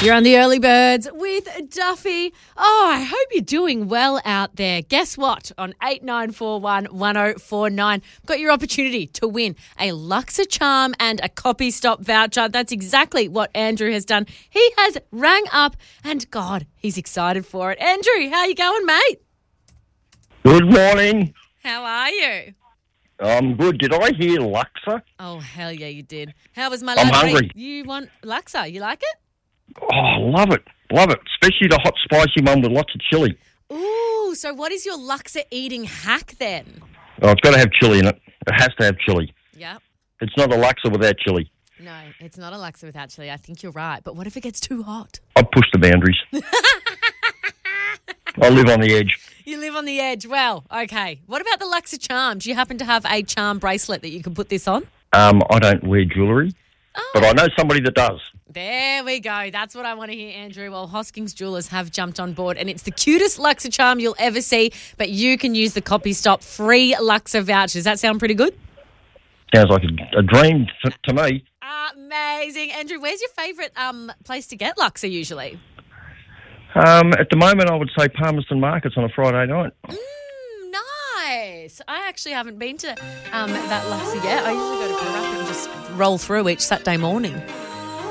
You're on the early birds with Duffy. Oh, I hope you're doing well out there. Guess what? On 8941 1049, got your opportunity to win a Luxa Charm and a Copy Stop voucher. That's exactly what Andrew has done. He has rang up and, God, he's excited for it. Andrew, how you going, mate? Good morning. How are you? I'm good. Did I hear Luxa? Oh, hell yeah, you did. How was my I'm lab hungry. read? You want Luxa? You like it? Oh, love it. Love it. Especially the hot, spicy one with lots of chili. Ooh, so what is your Luxa eating hack then? Oh, it's got to have chili in it. It has to have chili. Yep. It's not a Luxa without chili. No, it's not a Luxa without chili. I think you're right. But what if it gets too hot? I push the boundaries. I live on the edge. You live on the edge. Well, okay. What about the Luxa Charm? Do you happen to have a charm bracelet that you can put this on? I don't wear jewellery, but I know somebody that does. There we go. That's what I want to hear, Andrew. Well, Hoskins Jewellers have jumped on board, and it's the cutest Luxa Charm you'll ever see, but you can use the Copy Stop free Luxa vouchers. Does that sound pretty good? Sounds like a dream to me. Amazing. Andrew, where's your favourite place to get Luxa usually? At the moment, I would say Palmerston Markets on a Friday night. Nice. I actually haven't been to that Luxa yet. I usually go to Parramatta and just roll through each Saturday morning.